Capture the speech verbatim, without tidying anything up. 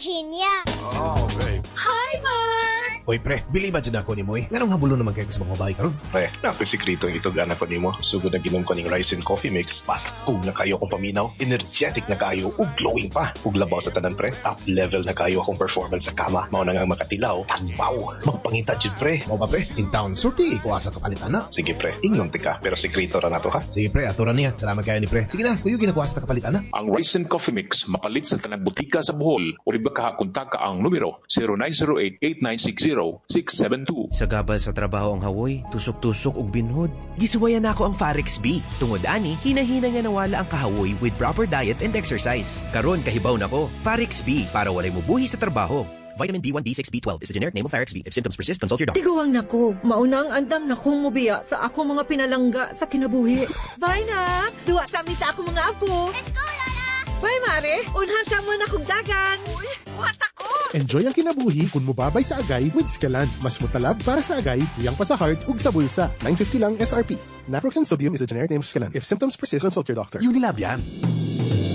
Virginia. Oh, babe. Hi, Mark! Oy, pre, bili ba dyan ako ni mo eh? Nganong habulo naman kayo sa mga babae karon? Pre, nako'y sikrito ang itugana ko nimo. Sugod na ginom ko ning rice and coffee mix. Paskong na kayo akong paminaw. Energetic na kayo ug glowing pa. Ug labaw sa tanan, pre. Top level na kayo akong performance sa kama. Mao na nga makatilaw. Tagpaw. Magpangita jud, pre. Mo ba, pre? In town, surti ikuha sa kapalitan na. Sige, pre. Ingnon tika. Pero sikrito ra na to, ha? Sige, pre, aturan niya. Salamat kayo ni pre. Sige na, kuyo ginakuha sa kapalitan na. Ang Rice and Coffee Mix mapalit sa tanang butika sa Bohol o riba kahakontak ka ang numero zero nine zero eight, eight nine six zero, six seven two. Sa gabal sa trabaho ang hawoy, tusok-tusok ug binhod. Gisuwayan nako ang Farex B. Tungod ani, hinahina nga nawala ang kahawoy with proper diet and exercise. Karon kahibaw nako. Farex B para walay mubuhi sa trabaho. Vitamin B one, B six, B twelve is the generic name of Farex B. If symptoms persist, consult your doctor. Tiguang nako, maunang andam na kong mubiya sa ako mga pinalangga sa kinabuhi. Bye na! Duwa sa amin sa ako mga apo. Let's go, Lola! Bye, Mare! Unhan sa mo na kong dagan. Uy, buhat ako! Enjoy ang kinabuhi kung mubabay sa agay with Scalan. Mas mutalab para sa agay, tuyang pa sa heart, ug sa bulsa. nine fifty lang S R P. Naproxen sodium is a generic name of Scalan. If symptoms persist, consult your doctor. Unilab yan.